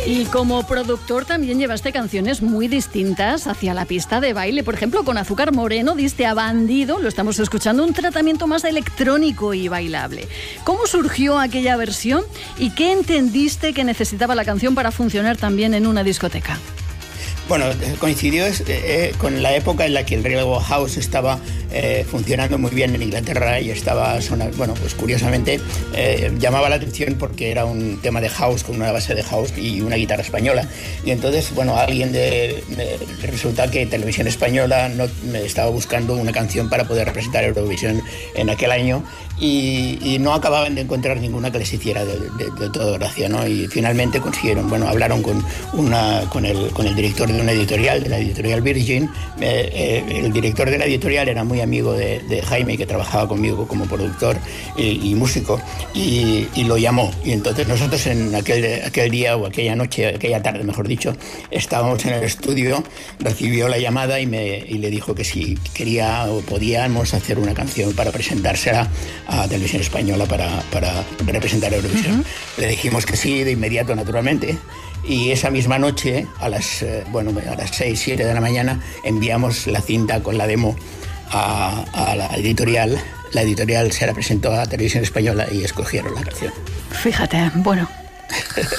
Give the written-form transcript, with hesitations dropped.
Y como productor también llevaste canciones muy distintas hacia la pista de baile. Por ejemplo, con Azúcar Moreno diste a Bandido, lo estamos escuchando, un tratamiento más electrónico y bailable. ¿Cómo surgió aquella versión y qué entendiste que necesitaba la canción para funcionar también en una discoteca? Bueno, coincidió con la época en la que el Real House estaba funcionando muy bien en Inglaterra y estaba sonando, bueno, pues curiosamente llamaba la atención porque era un tema de house con una base de house y una guitarra española. Y entonces, bueno, resulta que Televisión Española estaba buscando una canción para poder representar Eurovisión en aquel año y no acababan de encontrar ninguna que les hiciera de todo gracia, ¿no? Y finalmente consiguieron, bueno, hablaron con el director de una editorial, de la editorial Virgin. El director de la editorial era muy amigo de Jaime, que trabajaba conmigo como productor y músico, y lo llamó. Y entonces nosotros en aquel día, o aquella noche, aquella tarde mejor dicho, estábamos en el estudio, recibió la llamada y le dijo que si quería o podíamos hacer una canción para presentársela a Televisión Española para representar Eurovisión. Uh-huh. Le dijimos que sí de inmediato, naturalmente. Y esa misma noche, a las 6, 7 de la mañana, enviamos la cinta con la demo a la editorial. La editorial se la presentó a Televisión Española y escogieron la canción. Fíjate, bueno,